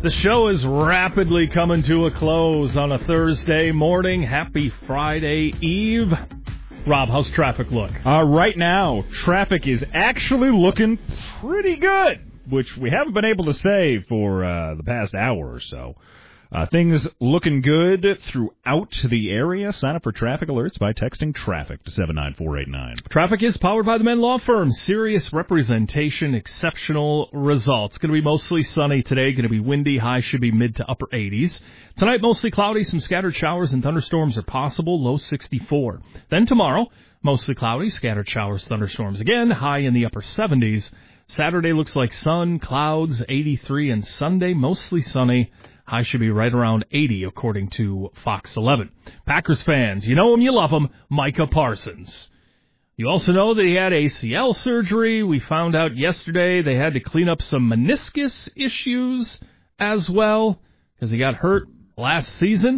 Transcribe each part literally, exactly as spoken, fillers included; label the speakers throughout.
Speaker 1: The show is rapidly coming to a close on a Thursday morning. Happy Friday Eve. Rob, how's traffic look?
Speaker 2: Uh, right now, traffic is actually looking pretty good, which we haven't been able to say for uh, the past hour or so. Uh, things looking good throughout the area. Sign up for traffic alerts by texting traffic to seven nine four eight nine.
Speaker 1: Traffic is powered by the Men Law Firm. Serious representation, exceptional results. Going to be mostly sunny today. Going to be windy. High should be mid to upper eighties. Tonight, mostly cloudy. Some scattered showers and thunderstorms are possible. Low sixty-four. Then tomorrow, mostly cloudy. Scattered showers, thunderstorms again. High in the upper seventies. Saturday looks like sun, clouds, eighty-three. And Sunday, mostly sunny. High should be right around eighty, according to Fox eleven. Packers fans, you know him, you love him, Micah Parsons. You also know that he had A C L surgery. We found out yesterday they had to clean up some meniscus issues as well because he got hurt last season.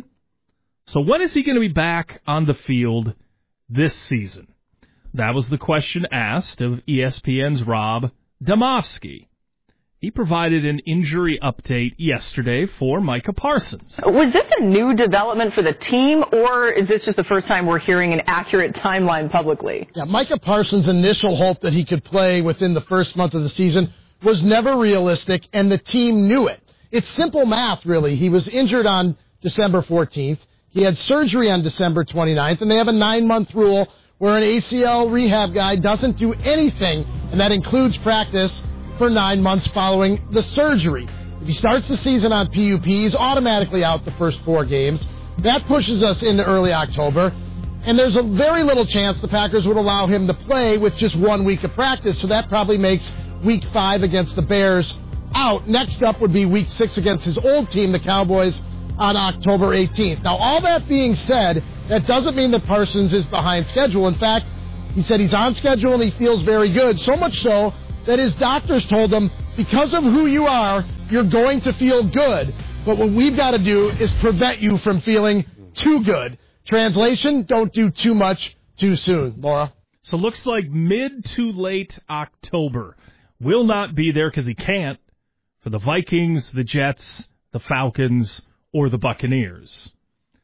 Speaker 1: So when is he going to be back on the field this season? That was the question asked of E S P N's Rob Demovsky. He provided an injury update yesterday for Micah Parsons.
Speaker 3: Was this a new development for the team, or is this just the first time we're hearing an accurate timeline publicly?
Speaker 4: Yeah, Micah Parsons' initial hope that he could play within the first month of the season was never realistic, and the team knew it. It's simple math, really. He was injured on December fourteenth. He had surgery on December twenty-ninth, and they have a nine-month rule where an A C L rehab guy doesn't do anything, and that includes practice, for nine months following the surgery. If he starts the season on P U P, he's automatically out the first four games. That pushes us into early October, and there's a very little chance the Packers would allow him to play with just one week of practice, so that probably makes week five against the Bears out. Next up would be week six against his old team, the Cowboys, on October eighteenth. Now, all that being said, that doesn't mean that Parsons is behind schedule. In fact, he said he's on schedule and he feels very good, so much so that his doctors told him, because of who you are, you're going to feel good. But what we've got to do is prevent you from feeling too good. Translation, don't do too much too soon. Laura?
Speaker 1: So looks like mid to late October. Will not be there because he can't for the Vikings, the Jets, the Falcons, or the Buccaneers.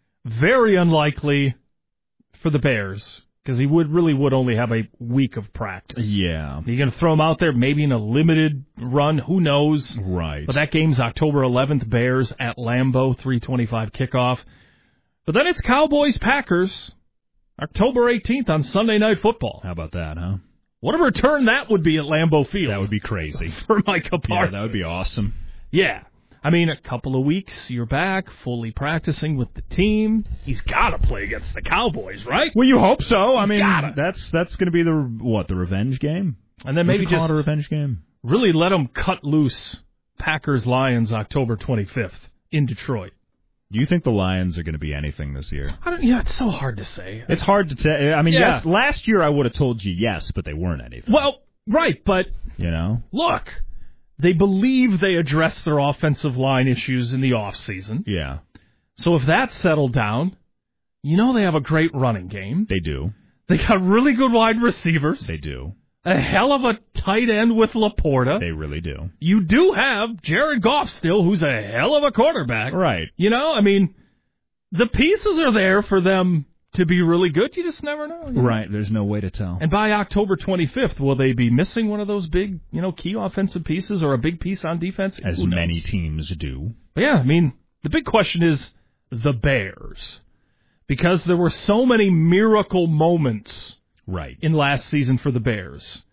Speaker 1: Very unlikely for the Bears, because he would really would only have a week of practice.
Speaker 2: Yeah.
Speaker 1: You're going to throw him out there maybe in a limited run. Who knows?
Speaker 2: Right.
Speaker 1: But that game's October eleventh, Bears at Lambeau, three twenty-five kickoff. But then it's Cowboys-Packers, October eighteenth on Sunday Night Football.
Speaker 2: How about that, huh?
Speaker 1: What a return that would be at Lambeau Field.
Speaker 2: That would be crazy.
Speaker 1: For Micah Parsons.
Speaker 2: Yeah, that would be awesome.
Speaker 1: Yeah. I mean, a couple of weeks, you're back, fully practicing with the team. He's got to play against the Cowboys, right?
Speaker 2: Well, you hope so. I
Speaker 1: He's
Speaker 2: mean,
Speaker 1: gotta.
Speaker 2: that's that's going to be the, what, the revenge game?
Speaker 1: And then
Speaker 2: Would
Speaker 1: maybe
Speaker 2: you call
Speaker 1: just
Speaker 2: it a revenge game?
Speaker 1: Really let them cut loose Packers-Lions October twenty-fifth in Detroit.
Speaker 2: Do you think the Lions are going to be anything this year?
Speaker 1: I don't, yeah, it's so hard to say.
Speaker 2: It's hard to tell. I mean,
Speaker 1: Yeah.
Speaker 2: yes, last year I would have told you yes, but they weren't anything.
Speaker 1: Well, right, but,
Speaker 2: you know,
Speaker 1: look, they believe they addressed their offensive line issues in the offseason.
Speaker 2: Yeah.
Speaker 1: So if that's settled down, you know they have a great running game.
Speaker 2: They do.
Speaker 1: They got really good wide receivers.
Speaker 2: They do.
Speaker 1: A hell of a tight end with Laporta.
Speaker 2: They really do.
Speaker 1: You do have Jared Goff still, who's a hell of a quarterback.
Speaker 2: Right.
Speaker 1: You know, I mean, the pieces are there for them to be really good. You just never know. You know?
Speaker 2: Right. There's no way to tell.
Speaker 1: And by October twenty-fifth, will they be missing one of those big, you know, key offensive pieces or a big piece on defense?
Speaker 2: As many teams do.
Speaker 1: But yeah, I mean, the big question is the Bears. Because there were so many miracle moments
Speaker 2: right
Speaker 1: in last season for the Bears.